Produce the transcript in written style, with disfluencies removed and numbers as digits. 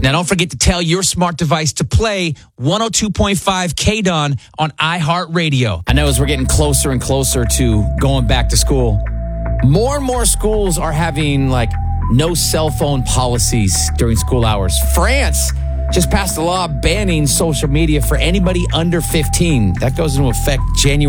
Now, don't forget to tell your smart device to play 102.5 KDON on iHeartRadio. I know as we're getting closer and closer to going back to school, more and more schools are having no cell phone policies during school hours. France just passed a law banning social media for anybody under 15. That goes into effect January